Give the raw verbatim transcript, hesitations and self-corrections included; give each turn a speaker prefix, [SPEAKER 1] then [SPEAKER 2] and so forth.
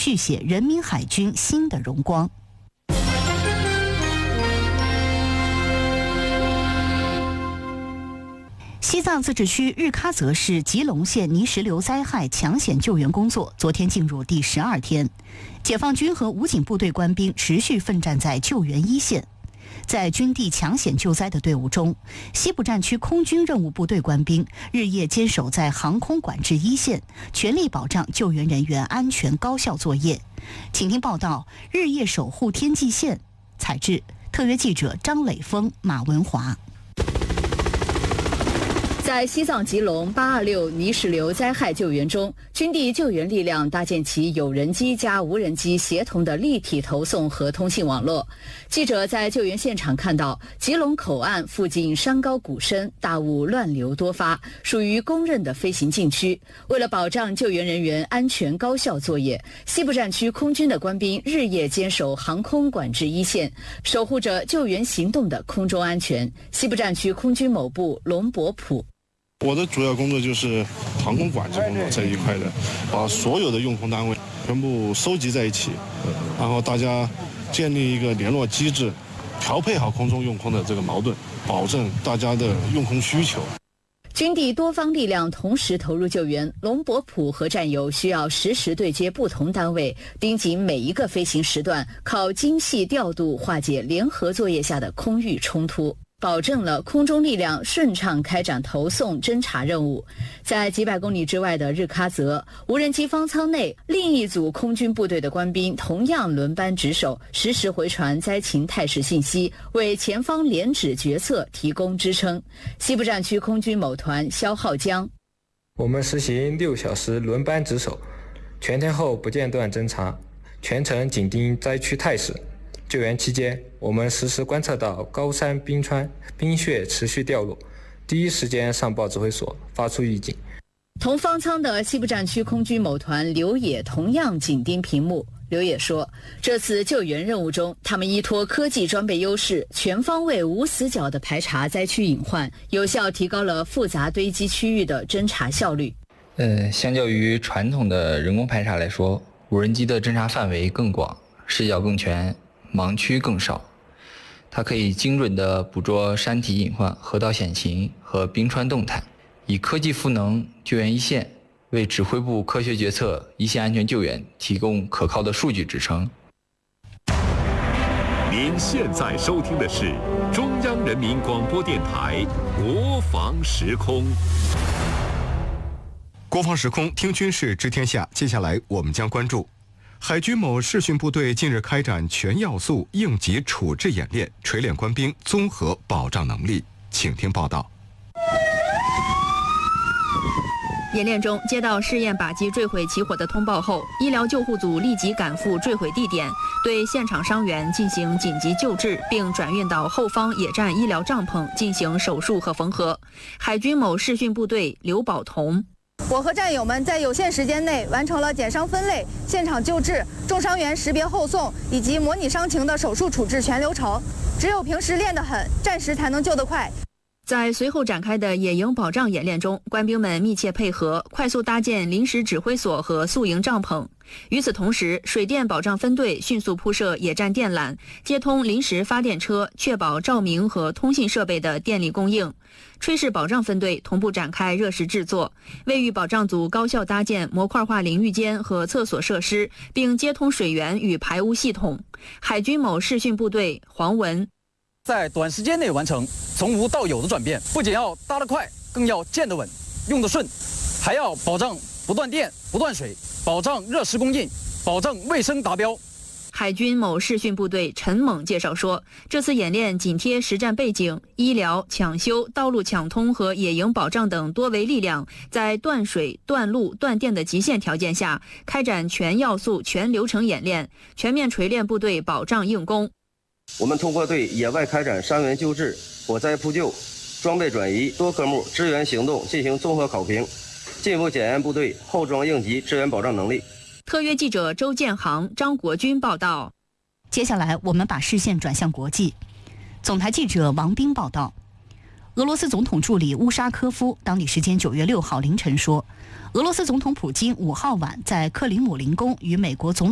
[SPEAKER 1] 续写人民海军新的荣光。西藏自治区日喀则市吉隆县泥石流灾害抢险救援工作昨天进入第十二天，解放军和武警部队官兵持续奋战在救援一线。在军地抢险救灾的队伍中，西部战区空军任务部队官兵日夜坚守在航空管制一线，全力保障救援人员安全高效作业。请听报道：日夜守护天际线。采制特约记者张磊峰、马文华。
[SPEAKER 2] 在西藏吉隆八二六泥石流灾害救援中，军地救援力量搭建起有人机加无人机协同的立体投送和通信网络。记者在救援现场看到，吉隆口岸附近山高谷深，大雾乱流多发，属于公认的飞行禁区。为了保障救援人员安全高效作业，西部战区空军的官兵日夜坚守航空管制一线，守护着救援行动的空中安全。西部战区空军某部龙伯普。
[SPEAKER 3] 我的主要工作就是航空管制工作这一块的，把所有的用空单位全部收集在一起，然后大家建立一个联络机制，调配好空中用空的这个矛盾，保证大家的用空需求。
[SPEAKER 2] 军地多方力量同时投入救援，龙伯普和战友需要实时对接不同单位，盯紧每一个飞行时段，靠精细调度化解联合作业下的空域冲突，保证了空中力量顺畅开展投送侦察任务。在几百公里之外的日喀则，无人机方舱内，另一组空军部队的官兵同样轮班值守，实时回传灾情态势信息，为前方连指决策提供支撑。西部战区空军某团肖浩江：
[SPEAKER 4] 我们实行六小时轮班值守，全天候不间断侦察，全程紧盯灾区态势。救援期间，我们实时观测到高山冰川冰雪持续掉落，第一时间上报指挥所，发出预警。
[SPEAKER 2] 同方舱的西部战区空军某团刘野同样紧盯屏幕。刘野说，这次救援任务中，他们依托科技装备优势，全方位无死角地排查灾区隐患，有效提高了复杂堆积区域的侦查效率。
[SPEAKER 5] 呃，相较于传统的人工排查来说，无人机的侦查范围更广，视角更全，盲区更少。它可以精准地捕捉山体隐患、河道险情和冰川动态，以科技赋能救援一线，为指挥部科学决策、一线安全救援提供可靠的数据支撑。
[SPEAKER 6] 您现在收听的是中央人民广播电台国防时空。
[SPEAKER 7] 国防时空听军事知天下，接下来我们将关注海军某视训部队近日开展全要素应急处置演练，锤炼官兵综合保障能力。请听报道。
[SPEAKER 8] 演练中，接到试验靶机坠毁起火的通报后，医疗救护组立即赶赴坠毁地点，对现场伤员进行紧急救治，并转运到后方野战医疗帐篷进行手术和缝合。海军某视训部队刘宝同：
[SPEAKER 9] 我和战友们在有限时间内完成了减伤分类、现场救治、重伤员识别后送以及模拟伤情的手术处置全流程。只有平时练得狠，战时才能救得快。
[SPEAKER 8] 在随后展开的野营保障演练中，官兵们密切配合，快速搭建临时指挥所和宿营帐篷。与此同时，水电保障分队迅速铺设野战电缆，接通临时发电车，确保照明和通信设备的电力供应。炊事保障分队同步展开热食制作，卫浴保障组高效搭建模块化淋浴间和厕所设施，并接通水源与排污系统。海军某视训部队黄文：
[SPEAKER 10] 在短时间内完成从无到有的转变，不仅要搭得快，更要建得稳、用得顺，还要保障不断电、不断水，保障热食供应，保证卫生达标。
[SPEAKER 8] 海军某视训部队陈猛介绍说，这次演练紧贴实战背景，医疗、抢修、道路抢通和野营保障等多维力量在断水、断路、断电的极限条件下，开展全要素、全流程演练，全面锤炼部队保障硬功。
[SPEAKER 11] 我们通过对野外开展伤员救治、火灾扑救、装备转移多科目支援行动进行综合考评，进一步检验部队后装应急支援保障能力。
[SPEAKER 8] 特约记者周建航、张国军报道。
[SPEAKER 1] 接下来，我们把视线转向国际。总台记者王斌报道，俄罗斯总统助理乌沙科夫当地时间九月六号凌晨说，俄罗斯总统普京五号晚在克里姆林宫与美国总